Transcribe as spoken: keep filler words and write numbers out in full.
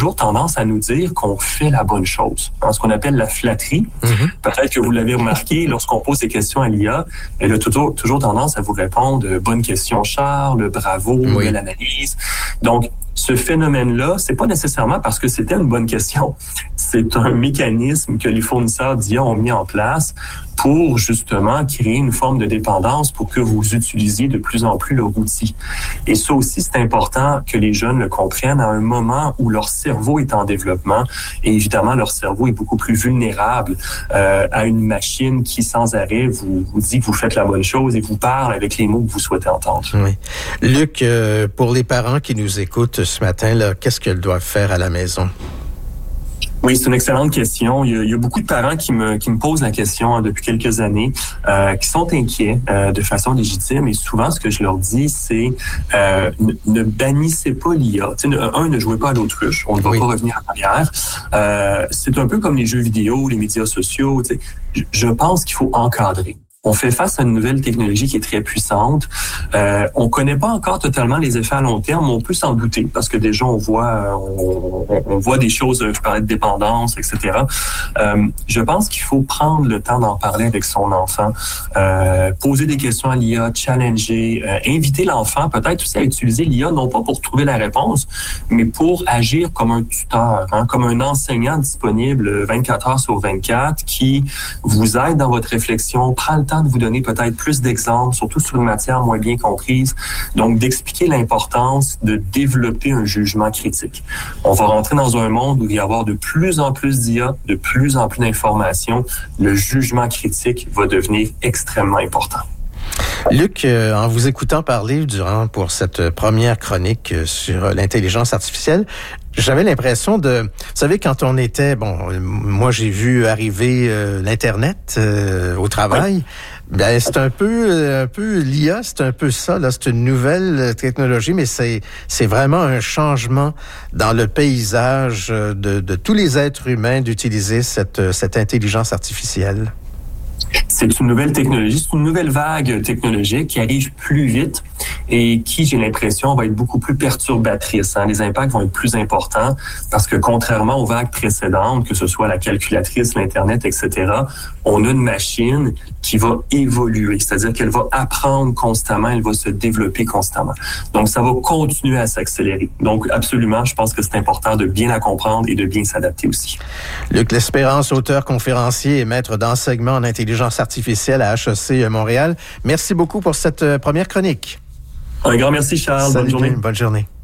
toujours tendance à nous dire qu'on fait la bonne chose. Dans ce qu'on appelle la flatterie. Mm-hmm. Peut-être que vous l'avez remarqué, lorsqu'on pose des questions à l'I A, elle a toujours, toujours tendance à vous répondre « Bonne question, Charles, bravo, oui. Belle analyse ». Donc, ce phénomène-là, c'est pas nécessairement parce que c'était une bonne question. C'est un mécanisme que les fournisseurs d'I A ont mis en place pour justement créer une forme de dépendance pour que vous utilisiez de plus en plus leur outil. Et ça aussi, c'est important que les jeunes le comprennent à un moment où leur cerveau est en développement et évidemment, leur cerveau est beaucoup plus vulnérable euh, à une machine qui, sans arrêt, vous, vous dit que vous faites la bonne chose et vous parle avec les mots que vous souhaitez entendre. Oui. Luc, euh, pour les parents qui nous écoutent ce matin, là, qu'est-ce qu'ils doivent faire à la maison? Oui, c'est une excellente question. Il y a, il y a beaucoup de parents qui me qui me posent la question hein, depuis quelques années, euh, qui sont inquiets euh, de façon légitime. Et souvent, ce que je leur dis, c'est euh, ne, ne bannissez pas l'I A. Tu sais, un, ne jouez pas à l'autruche. On ne va oui. pas revenir en arrière. Euh, c'est un peu comme les jeux vidéo, les médias sociaux. Tu sais, je, je pense qu'il faut encadrer. On fait face à une nouvelle technologie qui est très puissante. Euh, on connaît pas encore totalement les effets à long terme, mais on peut s'en douter parce que déjà on voit, on, on, on voit des choses. Je parlais de dépendance, et cetera. Euh, je pense qu'il faut prendre le temps d'en parler avec son enfant, euh, poser des questions à l'I A, challenger, euh, inviter l'enfant peut-être aussi à utiliser l'I A non pas pour trouver la réponse, mais pour agir comme un tuteur, hein, comme un enseignant disponible vingt-quatre heures sur vingt-quatre qui vous aide dans votre réflexion, prend le temps de vous donner peut-être plus d'exemples, surtout sur une matière moins bien comprise. Donc, d'expliquer l'importance de développer un jugement critique. On va rentrer dans un monde où il va y avoir de plus en plus d'I A, de plus en plus d'informations. Le jugement critique va devenir extrêmement important. Luc, euh, en vous écoutant parler durant pour cette première chronique sur l'intelligence artificielle, j'avais l'impression de... Vous savez, quand on était... Bon, moi, j'ai vu arriver euh, l'Internet euh, au travail. Oui. Ben, c'est un peu, un peu l'I A, c'est un peu ça. Là, c'est une nouvelle technologie, mais c'est, c'est vraiment un changement dans le paysage de, de tous les êtres humains d'utiliser cette, cette intelligence artificielle. C'est une nouvelle technologie, c'est une nouvelle vague technologique qui arrive plus vite et qui, j'ai l'impression, va être beaucoup plus perturbatrice. Hein. Les impacts vont être plus importants parce que contrairement aux vagues précédentes, que ce soit la calculatrice, l'Internet, et cetera, on a une machine qui va évoluer, c'est-à-dire qu'elle va apprendre constamment, elle va se développer constamment. Donc, ça va continuer à s'accélérer. Donc, absolument, je pense que c'est important de bien la comprendre et de bien s'adapter aussi. Luc L'Espérance, auteur, conférencier et maître d'enseignement en intelligence artificielle à H E C Montréal. Merci beaucoup pour cette première chronique. Un grand merci, Charles. Salut, bonne journée. Bonne journée.